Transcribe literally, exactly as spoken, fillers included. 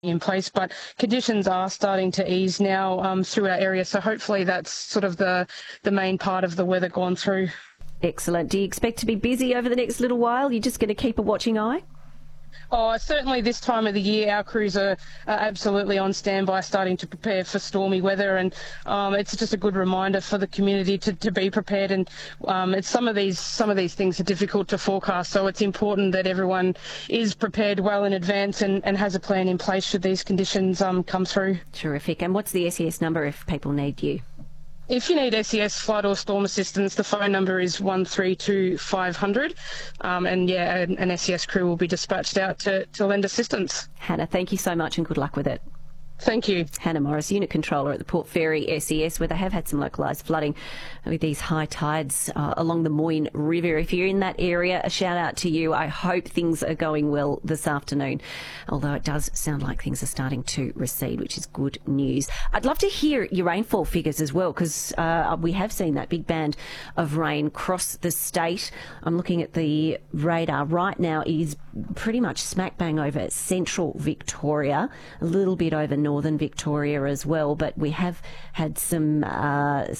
in place, but conditions are starting to ease now um, through our area. So hopefully that's sort of the, the main part of the weather gone through. Excellent. Do you expect to be busy over the next little while? You're just going to keep a watching eye? Oh, certainly this time of the year, our crews are, are absolutely on standby, starting to prepare for stormy weather, and um, it's just a good reminder for the community to, to be prepared. And um, it's some of these some of these things are difficult to forecast, so it's important that everyone is prepared well in advance and, and has a plan in place should these conditions um, come through. Terrific. And what's the S E S number if people need you? If you need S E S flood or storm assistance, the phone number is one three two five hundred, um, and yeah, an, an S E S crew will be dispatched out to, to lend assistance. Hannah, thank you so much and good luck with it. Thank you. Hannah Morris, Unit Controller at the Port Fairy S E S, where they have had some localised flooding with these high tides uh, along the Moyne River. If you're in that area, a shout out to you. I hope things are going well this afternoon, although it does sound like things are starting to recede, which is good news. I'd love to hear your rainfall figures as well, because uh, we have seen that big band of rain cross the state. I'm looking at the radar right now. It is pretty much smack bang over central Victoria, a little bit over northern Victoria as well, but we have had some uh,